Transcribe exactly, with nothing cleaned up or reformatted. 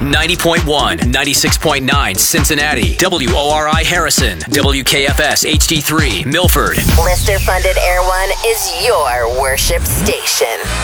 ninety point one, ninety-six point nine Cincinnati, W O R I Harrison, W K F S H D three Milford. Listener-funded Air One is your worship station.